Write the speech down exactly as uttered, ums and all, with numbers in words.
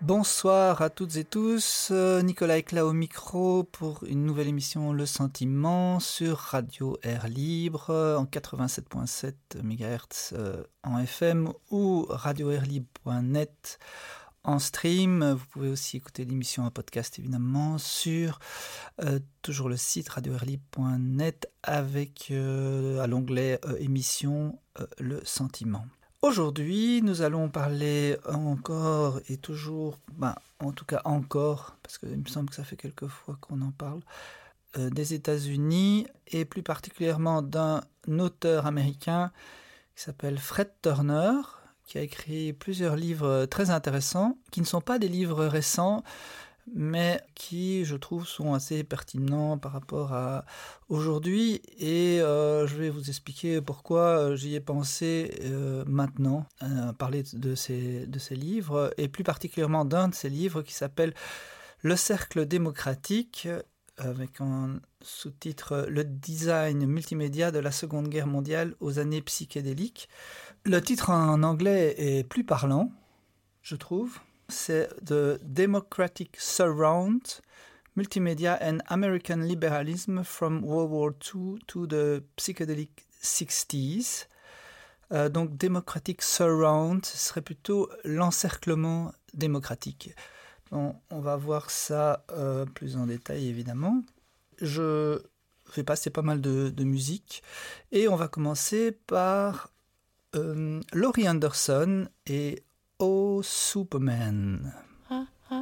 Bonsoir à toutes et tous, euh, Nicolas Eclat au micro pour une nouvelle émission Le Sentiment sur Radio Air Libre euh, en quatre-vingt-sept virgule sept mégahertz euh, en F M ou radio air libre point net en stream. Vous pouvez aussi écouter l'émission en podcast évidemment sur euh, toujours le site radio air libre point net avec euh, à l'onglet euh, émission euh, Le Sentiment. Aujourd'hui, nous allons parler encore et toujours, ben, en tout cas encore, parce qu'il me semble que ça fait quelques fois qu'on en parle, euh, des États-Unis et plus particulièrement d'un auteur américain qui s'appelle Fred Turner, qui a écrit plusieurs livres très intéressants, qui ne sont pas des livres récents, mais qui, je trouve, sont assez pertinents par rapport à aujourd'hui. Et euh, je vais vous expliquer pourquoi j'y ai pensé euh, maintenant, à parler de ces, de ces livres, et plus particulièrement d'un de ces livres qui s'appelle « Le cercle démocratique », avec un sous-titre « Le design multimédia de la Seconde Guerre mondiale aux années psychédéliques ». Le titre en anglais est plus parlant, je trouve. C'est The Democratic Surround, Multimedia and American Liberalism from World War Two to the Psychedelic sixties. Euh, donc Democratic Surround, ce serait plutôt l'encerclement démocratique. Bon, on va voir ça euh, plus en détail évidemment. Je vais passer pas mal de, de musique et on va commencer par euh, Laurie Anderson et Oh Superman.